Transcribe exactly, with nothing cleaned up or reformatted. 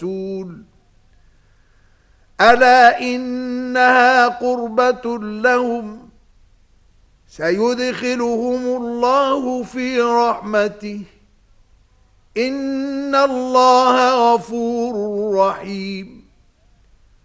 يأتون ألا إنها قربة لهم سيدخلهم الله في رحمته إن الله غفور رحيم